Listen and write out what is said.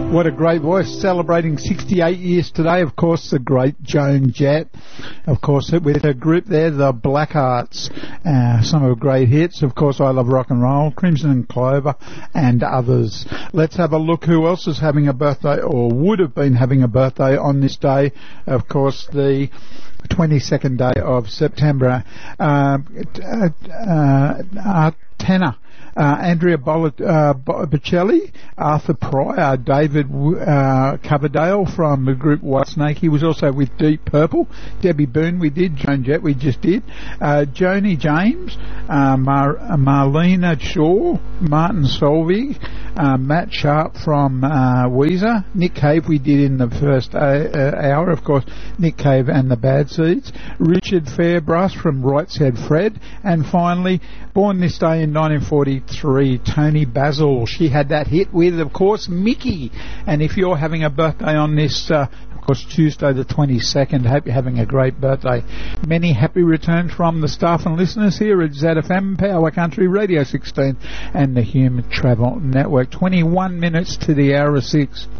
What a great voice, celebrating 68 years today. Of course, the great Joan Jett. Of course, with her group there, the Blackhearts. Some of her great hits. Of course, I Love Rock and Roll, Crimson and Clover, and others. Let's have a look who else is having a birthday, or would have been having a birthday on this day. Of course, the 22nd day of September. Tenor. Andrea Bocelli, Arthur Pryor, David Coverdale from the group Whitesnake. He was also with Deep Purple. Debbie Boone we did, Joan Jett we just did. Joni James, Marlena Shaw, Martin Solveig, Matt Sharp from Weezer. Nick Cave we did in the first hour, of course, Nick Cave and the Bad Seeds. Richard Fairbrass from Right Said Fred. And finally, born this day in 1943, Tony Basil. She had that hit with, of course, Mickey. And if you're having a birthday on this, of course, Tuesday the 22nd, hope you're having a great birthday. Many happy returns from the staff and listeners here at ZFM, Power Country Radio 16 and the Human Travel Network. 21 minutes to the hour of 6.